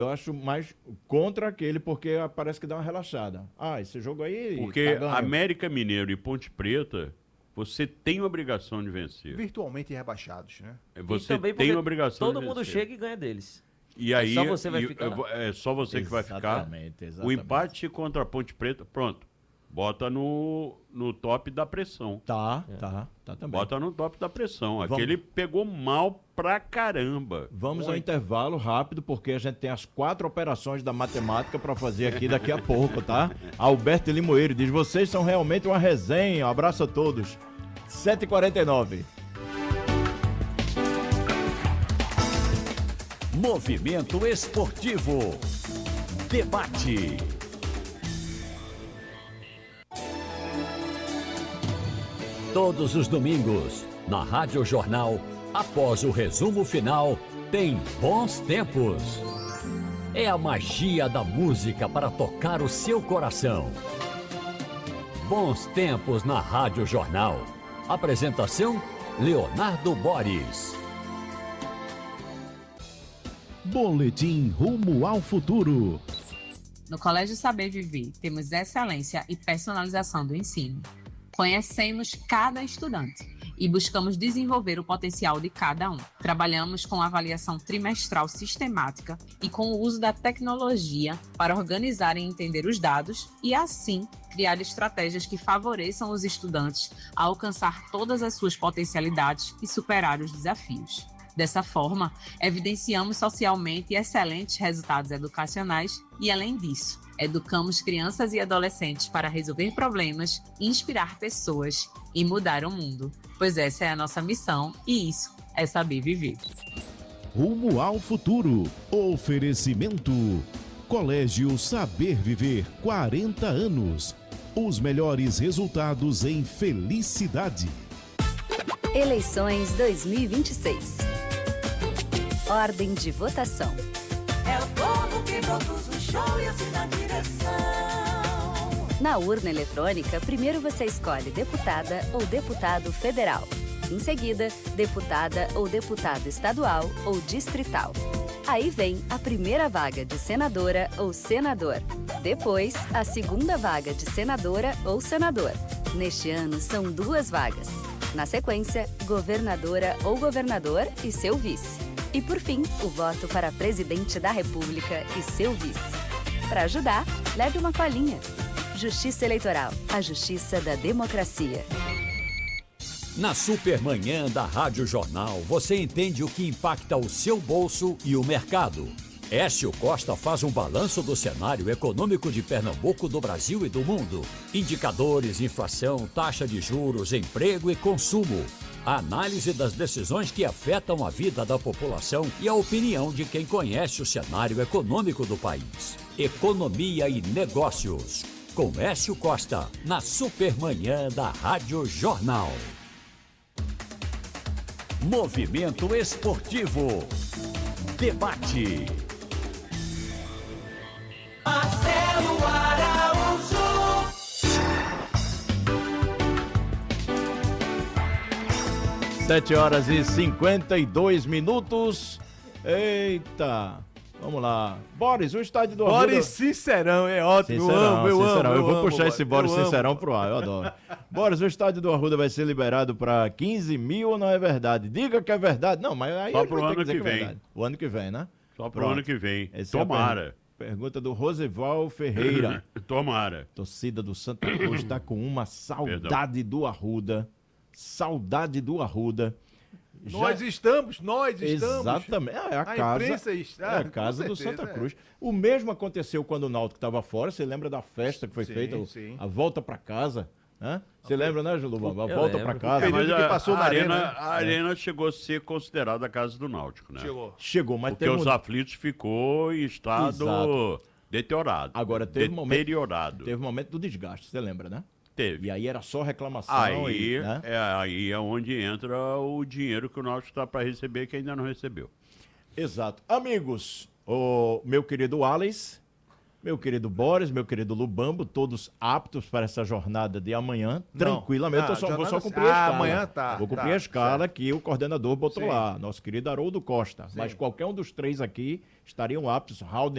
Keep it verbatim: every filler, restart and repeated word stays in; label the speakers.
Speaker 1: Eu acho mais contra aquele, porque parece que dá uma relaxada. Ah, esse jogo aí...
Speaker 2: Porque
Speaker 1: tá
Speaker 2: América Mineiro e Ponte Preta, você tem obrigação de vencer.
Speaker 3: Virtualmente rebaixados, né?
Speaker 2: Você tem obrigação de
Speaker 4: todo
Speaker 2: vencer.
Speaker 4: mundo chega e ganha deles.
Speaker 2: E aí,
Speaker 4: só você vai
Speaker 2: e,
Speaker 4: ficar?
Speaker 2: É só você
Speaker 1: exatamente,
Speaker 2: que vai ficar.
Speaker 1: Exatamente.
Speaker 2: O empate contra a Ponte Preta, pronto. Bota no, no top da pressão.
Speaker 1: Tá, é. tá, tá também.
Speaker 2: Bota no top da pressão.
Speaker 1: Vamos.
Speaker 2: Aquele pegou mal pra caramba.
Speaker 1: Vamos
Speaker 2: Muito.
Speaker 1: ao intervalo rápido, porque a gente tem as quatro operações da matemática para fazer aqui daqui a pouco, tá? Alberto Limoeiro diz, vocês são realmente uma resenha. Um abraço a todos. sete e quarenta e nove.
Speaker 5: Movimento Esportivo. Debate. Todos os domingos, na Rádio Jornal, após o resumo final, tem Bons Tempos. É a magia da música para tocar o seu coração. Bons Tempos na Rádio Jornal. Apresentação, Leonardo Boris.
Speaker 6: Boletim Rumo ao Futuro.
Speaker 7: No Colégio Saber Viver, temos excelência e personalização do ensino. Conhecemos cada estudante e buscamos desenvolver o potencial de cada um. Trabalhamos com avaliação trimestral sistemática e com o uso da tecnologia para organizar e entender os dados e, assim, criar estratégias que favoreçam os estudantes a alcançar todas as suas potencialidades e superar os desafios. Dessa forma, evidenciamos socialmente excelentes resultados educacionais e, além disso, educamos crianças e adolescentes para resolver problemas, inspirar pessoas e mudar o mundo, pois essa é a nossa missão e isso é saber viver.
Speaker 6: Rumo ao Futuro. Oferecimento. Colégio Saber Viver, quarenta anos. Os melhores resultados em felicidade.
Speaker 8: Eleições dois mil e vinte e seis. Ordem de votação.
Speaker 9: É o povo que produz o show e assim na direção.
Speaker 8: Na urna eletrônica, primeiro você escolhe deputada ou deputado federal. Em seguida, deputada ou deputado estadual ou distrital. Aí vem a primeira vaga de senadora ou senador. Depois, a segunda vaga de senadora ou senador. Neste ano, são duas vagas. Na sequência, governadora ou governador e seu vice. E por fim, o voto para presidente da República e seu vice. Para ajudar, leve uma colinha. Justiça Eleitoral, a justiça da democracia.
Speaker 5: Na Supermanhã da Rádio Jornal, você entende o que impacta o seu bolso e o mercado. Écio Costa faz um balanço do cenário econômico de Pernambuco, do Brasil e do mundo. Indicadores, inflação, taxa de juros, emprego e consumo. A análise das decisões que afetam a vida da população e a opinião de quem conhece o cenário econômico do país. Economia e negócios. Com Écio Costa, na Supermanhã da Rádio Jornal. Movimento Esportivo. Debate.
Speaker 9: Marcelo Araújo.
Speaker 1: Sete horas e cinquenta e dois minutos. Eita, vamos lá. Boris, o estádio do Arruda...
Speaker 3: Boris Sincerão, é ótimo,
Speaker 1: Sincerão,
Speaker 3: eu amo, eu
Speaker 1: Sincerão.
Speaker 3: amo.
Speaker 1: Eu vou
Speaker 3: amo,
Speaker 1: puxar esse Boris
Speaker 3: eu
Speaker 1: Sincerão
Speaker 3: amo.
Speaker 1: pro ar, eu adoro. Boris, o estádio do Arruda vai ser liberado para quinze mil ou não é verdade? Diga que é verdade. Não, mas aí
Speaker 2: Só
Speaker 1: ele
Speaker 2: pro
Speaker 1: vai ter
Speaker 2: ano
Speaker 1: dizer
Speaker 2: que
Speaker 1: que é
Speaker 2: vem.
Speaker 1: verdade. O ano que vem, né?
Speaker 2: Só pro
Speaker 1: Pronto.
Speaker 2: ano que vem.
Speaker 1: Essa é a
Speaker 2: Tomara.
Speaker 1: per- pergunta do Rosival Ferreira.
Speaker 2: Tomara.
Speaker 1: Torcida do Santa Cruz está com uma saudade do Arruda. Saudade do Arruda. Já-
Speaker 3: Nós estamos, nós estamos.
Speaker 1: Exatamente. É a,
Speaker 3: A
Speaker 1: casa,
Speaker 3: imprensa está,
Speaker 1: é a
Speaker 3: com
Speaker 1: casa do
Speaker 3: certeza,
Speaker 1: Santa
Speaker 3: é.
Speaker 1: Cruz. O mesmo aconteceu quando o Náutico estava fora. Você lembra da festa que foi
Speaker 3: Sim,
Speaker 1: feita? o-
Speaker 3: sim.
Speaker 1: A volta para casa. Né? Você lembra, né, Julubamba? A
Speaker 4: Eu
Speaker 1: volta
Speaker 4: lembro.
Speaker 1: para casa.
Speaker 3: período
Speaker 2: Mas
Speaker 3: que
Speaker 2: a,
Speaker 3: passou
Speaker 2: a
Speaker 3: na
Speaker 2: arena,
Speaker 3: arena,
Speaker 2: a arena chegou a ser considerada a casa do Náutico, né?
Speaker 3: Chegou.
Speaker 1: Chegou, mas
Speaker 2: Porque
Speaker 1: teve
Speaker 2: os
Speaker 1: um-
Speaker 2: aflitos ficou em estado
Speaker 1: Exato.
Speaker 2: deteriorado.
Speaker 1: Agora, teve um momento-
Speaker 2: deteriorado.
Speaker 1: teve um momento do desgaste, você lembra, né?
Speaker 2: Teve.
Speaker 1: E aí era só reclamação.
Speaker 2: Aí,
Speaker 1: e, né?
Speaker 2: é, aí é onde entra o dinheiro que o Náutico está para receber que ainda não recebeu.
Speaker 1: Exato. Amigos, o meu querido Alex, meu querido Boris, meu querido Lubambo, todos aptos para essa jornada de amanhã,
Speaker 3: Não.
Speaker 1: tranquilamente.
Speaker 3: Ah,
Speaker 1: eu só, vou só
Speaker 3: jornada-
Speaker 1: cumprir a
Speaker 3: Ah,
Speaker 1: escala.
Speaker 3: amanhã tá,
Speaker 1: Vou cumprir
Speaker 3: tá,
Speaker 1: a escala
Speaker 3: certo.
Speaker 1: que o coordenador botou
Speaker 3: Sim.
Speaker 1: lá, nosso querido Haroldo Costa.
Speaker 3: Sim.
Speaker 1: Mas qualquer um dos três aqui estariam aptos. Raul